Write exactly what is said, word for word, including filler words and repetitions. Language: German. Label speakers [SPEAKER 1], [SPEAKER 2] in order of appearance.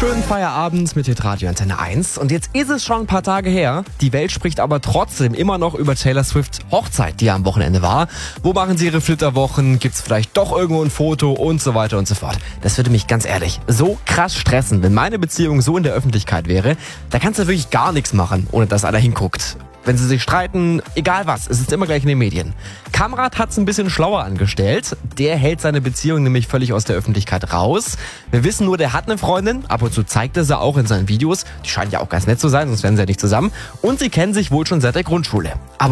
[SPEAKER 1] Schönen Feierabend mit Hitradio Antenne eins. Und jetzt ist es schon ein paar Tage her. Die Welt spricht aber trotzdem immer noch über Taylor Swifts Hochzeit, die ja am Wochenende war. Wo machen sie ihre Flitterwochen? Gibt's vielleicht doch irgendwo ein Foto und so weiter und so fort. Das würde mich ganz ehrlich so krass stressen, wenn meine Beziehung so in der Öffentlichkeit wäre. Da kannst du wirklich gar nichts machen, ohne dass einer hinguckt. Wenn sie sich streiten, egal was, es ist immer gleich in den Medien. Kamrat hat's ein bisschen schlauer angestellt. Der hält seine Beziehung nämlich völlig aus der Öffentlichkeit raus. Wir wissen nur, der hat eine Freundin. Ab und zu zeigt er sie auch in seinen Videos. Die scheinen ja auch ganz nett zu sein, sonst wären sie ja nicht zusammen. Und sie kennen sich wohl schon seit der Grundschule. Aber